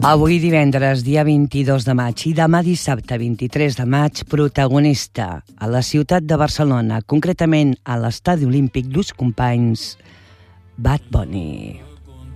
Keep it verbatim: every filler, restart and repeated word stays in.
Avui divendres, dia vint-i-dos de maig, i demà dissabte, vint-i-tres de maig, protagonista a la ciutat de Barcelona, concretament a l'Estadi Olímpic d'Ús Companys, Bad Bunny.